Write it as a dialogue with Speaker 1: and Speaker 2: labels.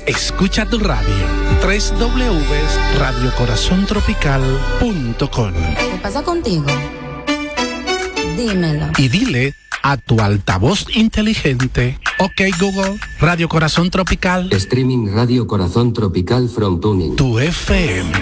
Speaker 1: Escucha tu radio. www.radiocorazontropical.com.
Speaker 2: ¿Qué pasa contigo? Dímelo.
Speaker 1: Y dile a tu altavoz inteligente: OK Google, Radio Corazón Tropical.
Speaker 3: Streaming Radio Corazón Tropical from Tuning.
Speaker 1: Tu FM.